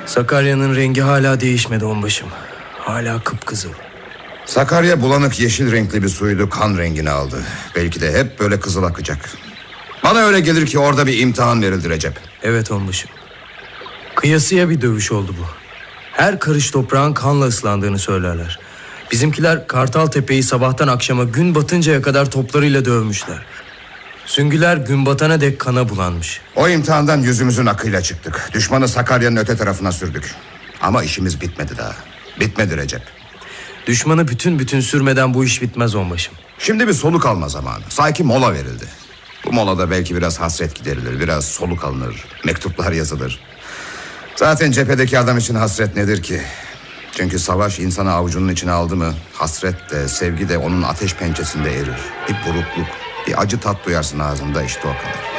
Sakarya'nın rengi hala değişmedi onbaşım. Hala kıpkızıl. Sakarya bulanık yeşil renkli bir suydu, kan rengini aldı. Belki de hep böyle kızıl akacak. Bana öyle gelir ki orada bir imtihan verildi Recep. Evet onbaşım. Kıyasıya bir dövüş oldu bu. Her karış toprağın kanla ıslandığını söylerler. Bizimkiler Kartaltepe'yi sabahtan akşama gün batıncaya kadar toplarıyla dövmüşler. Süngüler gün batana dek kana bulanmış. O imtihandan yüzümüzün akıyla çıktık. Düşmanı Sakarya'nın öte tarafına sürdük. Ama işimiz bitmedi daha. Bitmedi Recep. Düşmanı bütün sürmeden bu iş bitmez onbaşım. Şimdi bir soluk alma zamanı. Sanki mola verildi. Bu molada belki biraz hasret giderilir, biraz soluk alınır, mektuplar yazılır. Zaten cephedeki adam için hasret nedir ki? Çünkü savaş insanı avucunun içine aldı mı, hasret de sevgi de onun ateş pençesinde erir. Bir burukluk, bir acı tat duyarsın ağzında, işte o kadar.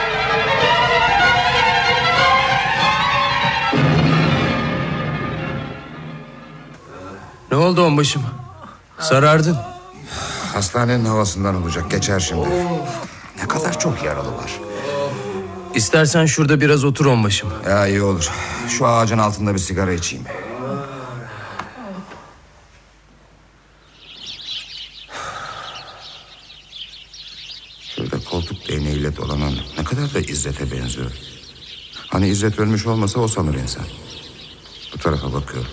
Ne oldu onbaşım? Sarardın. Hastanenin havasından olacak, geçer şimdi. Ne kadar çok yaralı var. İstersen şurada biraz otur onbaşım. Ya iyi olur. Şu ağacın altında bir sigara içeyim. Şurada koltuk değneğiyle dolanan ne kadar da İzzet'e benziyor. Hani İzzet ölmüş olmasa o sanır insan. Bu tarafa bakıyorum.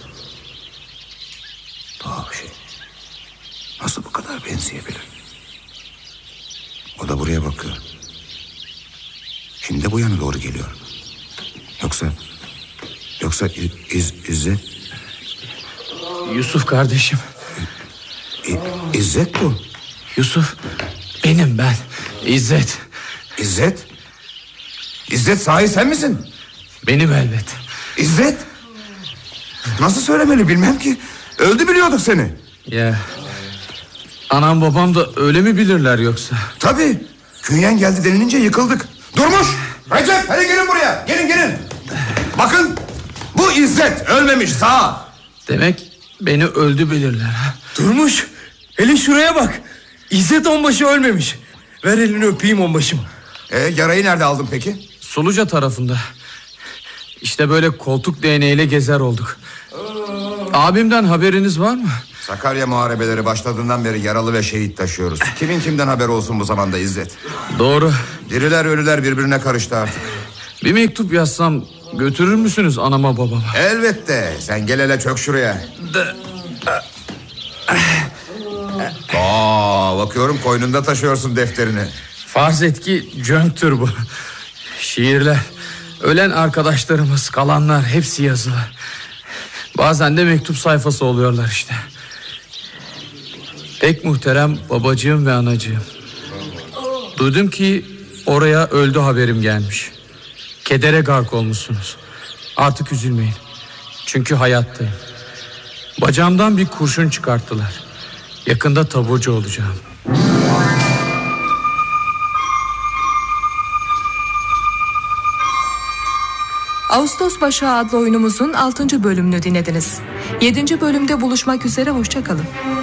Tuhaf şey. Nasıl bu kadar benzeyebilir? O da buraya bakıyor. Şimdi de bu yana doğru geliyor. Yoksa İzzet? Yusuf kardeşim. İzzet bu. Yusuf, benim ben. İzzet. İzzet? İzzet sahi sen misin? Benim elbet. İzzet? Nasıl söylemeli bilmem ki. Öldü biliyorduk seni. Ya, anam babam da öyle mi bilirler yoksa? Tabii. Künyen geldi denilince yıkıldık. Durmuş. Recep, hadi gelin buraya. Gelin. Bakın, bu İzzet ölmemiş, sağ. Demek beni öldü bilirler ha? Durmuş. Hele şuraya bak. İzzet onbaşı ölmemiş. Ver elini öpeyim onbaşım. Yarayı nerede aldın peki? Soluca tarafında. İşte böyle koltuk değneğiyle gezer olduk. Abimden haberiniz var mı? Sakarya muharebeleri başladığından beri yaralı ve şehit taşıyoruz. Kimin kimden haber olsun bu zamanda İzzet? Doğru. Diriler ölüler birbirine karıştı artık. Bir mektup yazsam götürür müsünüz anama babama? Elbette. Sen gel hele çök şuraya. Bakıyorum koynunda taşıyorsun defterini. Farz et ki cönktür bu. Şiirler, ölen arkadaşlarımız, kalanlar hepsi yazılı. Bazen de mektup sayfası oluyorlar işte. Pek muhterem babacığım ve anacığım. Duydum ki oraya öldü haberim gelmiş. Kedere gark olmuşsunuz. Artık üzülmeyin. Çünkü hayattayım. Bacağımdan bir kurşun çıkarttılar. Yakında taburcu olacağım. Ağustos Başağı adlı oyunumuzun 6. bölümünü dinlediniz. 7. bölümde buluşmak üzere, hoşça kalın.